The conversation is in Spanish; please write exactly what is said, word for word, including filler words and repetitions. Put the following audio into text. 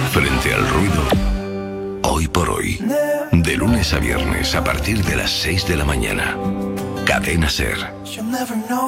Frente al ruido, hoy por hoy. De lunes a viernes a partir de las seis de la mañana. Cadena Ser.